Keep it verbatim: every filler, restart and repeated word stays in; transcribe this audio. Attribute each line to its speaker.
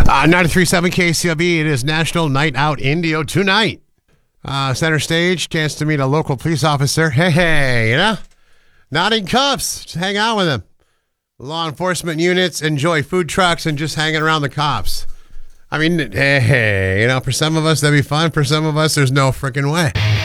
Speaker 1: Uh, ninety-three point seven K C L B, it is National Night Out Indio tonight. Uh, center stage, chance to meet a local police officer. Hey, hey, you know, not in cuffs, just hang out with him. Law enforcement units enjoy food trucks and just hanging around the cops. I mean, hey, hey, you know, for some of us, that'd be fun. For some of us, there's no freaking way.